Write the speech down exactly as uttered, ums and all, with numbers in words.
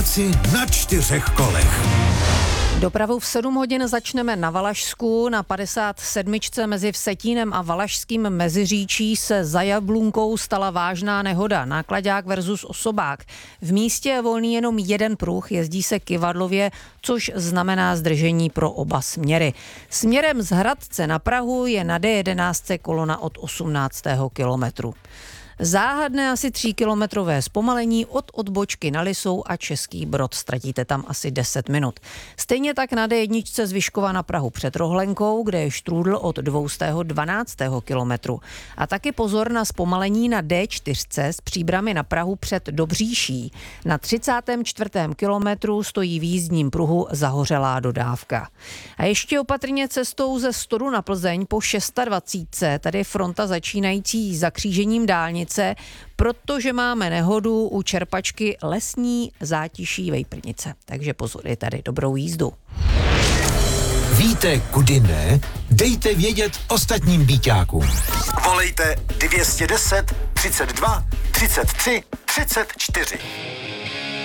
Pražáci na čtyřech kolech. Dopravu v sedm hodin začneme na Valašsku. Na padesát sedm mezi Vsetínem a Valašským Meziříčí se za Jablunkou stala vážná nehoda. Náklaďák versus osobák. V místě je volný jenom jeden pruh, jezdí se kyvadlově, což znamená zdržení pro oba směry. Směrem z Hradce na Prahu je na D jedenáct kolona od osmnáctého kilometru. Záhadné asi tříkilometrové zpomalení od odbočky na Lisou a Český Brod. Ztratíte tam asi deset minut. Stejně tak na D jedna z Vyškova na Prahu před Rohlenkou, kde je štrůdl od dvě dvanáct kilometru. A taky pozor na zpomalení na D čtyři z Příbrami na Prahu před Dobříší. Na třicátém čtvrtém kilometru stojí v jízdním pruhu zahořelá dodávka. A ještě opatrně cestou ze Stodu na Plzeň po dvacet šest. Tady je fronta začínající zakřížením dálnice, protože máme nehodu u čerpačky Lesní Zátiší Vejprnice. Takže pozor, je tady, dobrou jízdu. Víte, kudy ne? Dejte vědět ostatním býťákům. Volejte dvě stě deset, třicet dva, třicet tři, třicet čtyři.